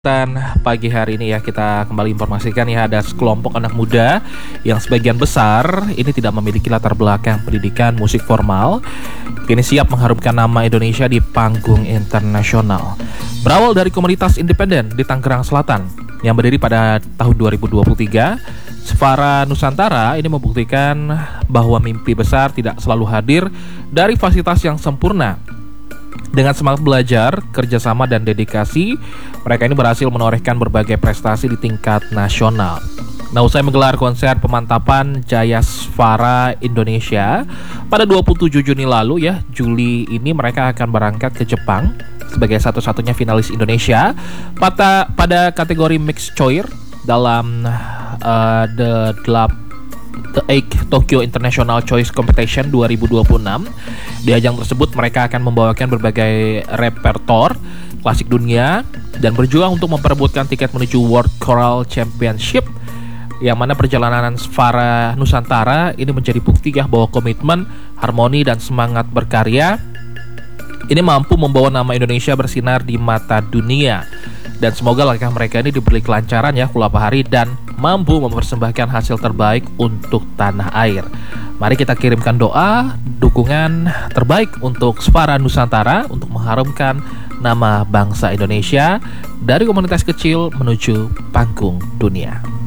Dan pagi hari ini ya kita kembali informasikan ya ada sekelompok anak muda yang sebagian besar ini tidak memiliki latar belakang pendidikan musik formal, kini siap mengharumkan nama Indonesia di panggung internasional. Berawal dari komunitas independen di Tangerang Selatan yang berdiri pada tahun 2023, Sfara Nusantara ini membuktikan bahwa mimpi besar tidak selalu hadir dari fasilitas yang sempurna. Dengan semangat belajar, kerjasama, dan dedikasi, mereka ini berhasil menorehkan berbagai prestasi di tingkat nasional. Nah, usai menggelar konser pemantapan Jaya Sfara Indonesia pada 27 Juni lalu ya, Juli ini mereka akan berangkat ke Jepang sebagai satu-satunya finalis Indonesia pada kategori Mixed Choir dalam The 8 Tokyo International Choice Competition 2026. Di ajang tersebut mereka akan membawakan berbagai repertoire klasik dunia dan berjuang untuk memperebutkan tiket menuju World Choral Championship, yang mana perjalanan Sfara Nusantara ini menjadi bukti bahwa komitmen, harmoni, dan semangat berkarya ini mampu membawa nama Indonesia bersinar di mata dunia. Dan semoga langkah mereka ini diberi kelancaran ya kulapa hari dan mampu mempersembahkan hasil terbaik untuk tanah air. Mari kita kirimkan doa, dukungan terbaik untuk Sfara Nusantara untuk mengharumkan nama bangsa Indonesia dari komunitas kecil menuju panggung dunia.